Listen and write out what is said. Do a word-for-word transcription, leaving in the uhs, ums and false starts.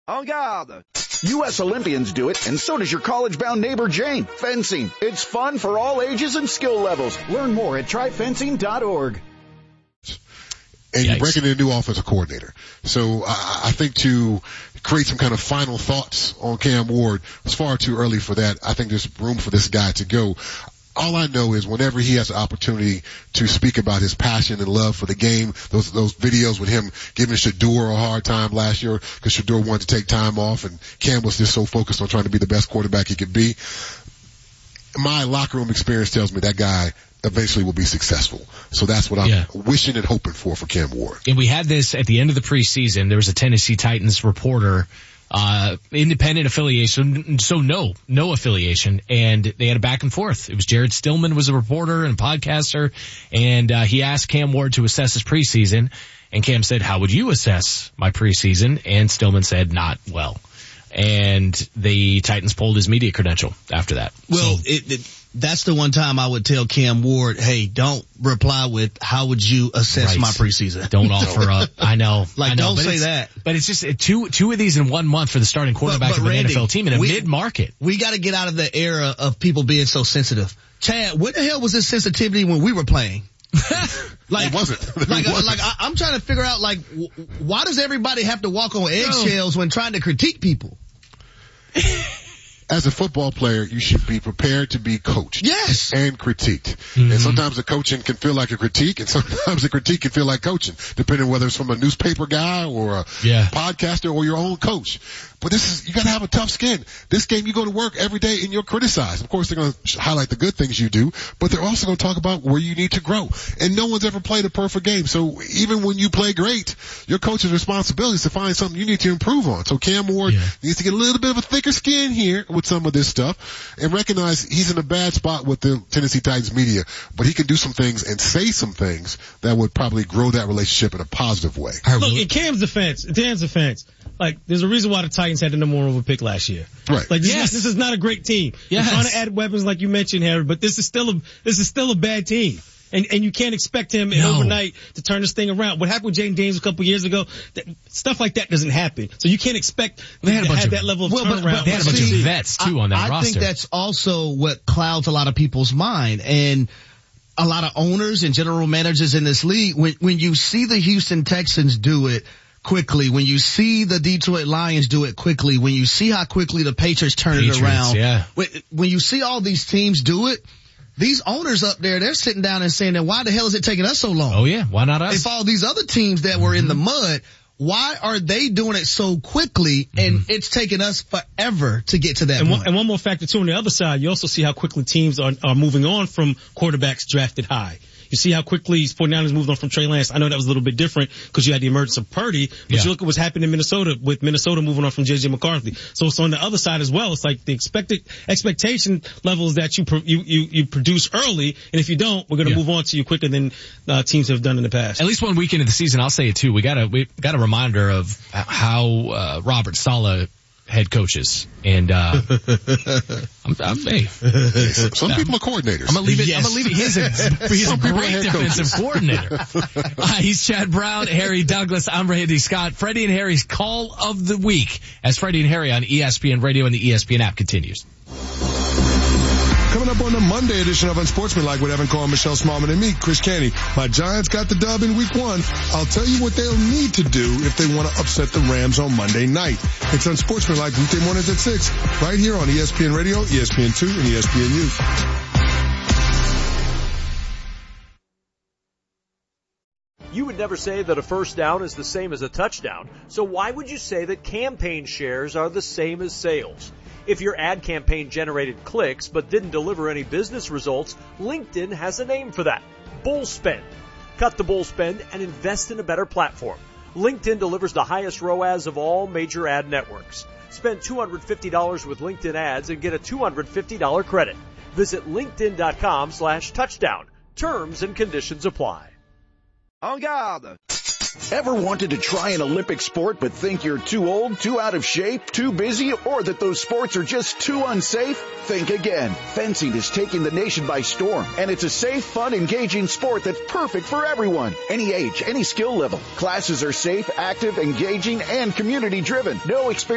En garde! U S Olympians do it, and so does your college-bound neighbor Jane. Fencing. It's fun for all ages and skill levels. Learn more at try fencing dot org. And Yikes. you're breaking in a new offensive coordinator. So I, I think to create some kind of final thoughts on Cam Ward, it's far too early for that. I think there's room for this guy to go. All I know is whenever he has the opportunity to speak about his passion and love for the game, those those videos with him giving Shador a hard time last year because Shador wanted to take time off and Cam was just so focused on trying to be the best quarterback he could be. My locker room experience tells me that guy eventually will be successful. So that's what I'm yeah. wishing and hoping for for Cam Ward. And we had this at the end of the preseason. There was a Tennessee Titans reporter, uh, independent affiliation, so no, no affiliation, and they had a back and forth. It was Jared Stillman was a reporter and podcaster, and uh, he asked Cam Ward to assess his preseason, and Cam said, how would you assess my preseason? And Stillman said, not well. And the Titans pulled his media credential after that. Well, so, it, it, that's the one time I would tell Cam Ward, hey, don't reply with, how would you assess right. my preseason? Don't offer up. I know. Like, I know, don't say that. But it's just two, two of these in one month for the starting quarterback but, but of an Randy, N F L team in a we, mid-market. We got to get out of the era of people being so sensitive. Chad, what the hell was this sensitivity when we were playing? Like, it wasn't. It like, wasn't. like I, I'm trying to figure out, like, w- why does everybody have to walk on eggshells no. when trying to critique people? As a football player, you should be prepared to be coached. Yes. And critiqued. Mm-hmm. And sometimes the coaching can feel like a critique, and sometimes the critique can feel like coaching, depending whether it's from a newspaper guy or a yeah. podcaster or your own coach. But this is, you gotta have a tough skin. This game, you go to work every day and you're criticized. Of course, they're gonna highlight the good things you do, but they're also gonna talk about where you need to grow. And no one's ever played a perfect game. So even when you play great, your coach's responsibility is to find something you need to improve on. So Cam Ward yeah. needs to get a little bit of a thicker skin here with some of this stuff and recognize he's in a bad spot with the Tennessee Titans media, but he can do some things and say some things that would probably grow that relationship in a positive way. Look, in Cam's defense, in Cam's defense, like, there's a reason why the Titans had the number one overall pick last year. Right. Like, this, yes. is, this is not a great team. Yes. They're trying to add weapons like you mentioned, Harry, but this is still a, this is still a bad team. And, and you can't expect him no. overnight to turn this thing around. What happened with Jaden Daniels a couple years ago, that, stuff like that doesn't happen. So you can't expect they had to a bunch have of, that level of well, turnaround. But, but they had a bunch see, of vets too on that I, roster. I think that's also what clouds a lot of people's mind. And a lot of owners and general managers in this league, when, when you see the Houston Texans do it quickly, when you see the Detroit Lions do it quickly, when you see how quickly the Patriots turn Patriots, it around, yeah. when, when you see all these teams do it, these owners up there, they're sitting down and saying, then why the hell is it taking us so long? Oh yeah, why not us? If all these other teams that were mm-hmm. in the mud, why are they doing it so quickly mm-hmm. and it's taking us forever to get to that and point? One, and one more factor too, on the other side, you also see how quickly teams are, are moving on from quarterbacks drafted high. You see how quickly forty-niners moved on from Trey Lance. I know that was a little bit different because you had the emergence of Purdy, but yeah. you look at what's happened in Minnesota with Minnesota moving on from J J McCarthy. So it's on the other side as well. It's like the expected expectation levels that you you you, you produce early, and if you don't, we're going to yeah. move on to you quicker than uh, teams have done in the past. At least one weekend of the season, I'll say it too. We got a we got a reminder of how uh, Robert Saleh head coaches, and uh I'm, I'm hey, some people are coordinators. I'm gonna leave it. Yes. I'm gonna leave it. He's a he's a great defensive coordinator. Uh, he's Chad Brown, Harry Douglas. I'm Randy Scott. Freddie and Harry's call of the week as Freddie and Harry on E S P N Radio and the E S P N app continues. Coming up on the Monday edition of Unsportsmanlike with Evan Cole and Michelle Smallman and me, Chris Canty. My Giants got the dub in week one. I'll tell you what they'll need to do if they want to upset the Rams on Monday night. It's Unsportsmanlike weekday mornings at six, right here on E S P N Radio, E S P N two, and E S P N U. You would never say that a first down is the same as a touchdown, so why would you say that campaign shares are the same as sales? If your ad campaign generated clicks but didn't deliver any business results, LinkedIn has a name for that: bull spend. Cut the bull spend and invest in a better platform. LinkedIn delivers the highest R O A S of all major ad networks. Spend two hundred fifty dollars with LinkedIn ads and get a two hundred fifty dollars credit. Visit linkedin.com slash touchdown. Terms and conditions apply. En garde! Ever wanted to try an Olympic sport but think you're too old, too out of shape, too busy, or that those sports are just too unsafe? Think again. Fencing is taking the nation by storm, and it's a safe, fun, engaging sport that's perfect for everyone. Any age, any skill level. Classes are safe, active, engaging, and community-driven. No experience.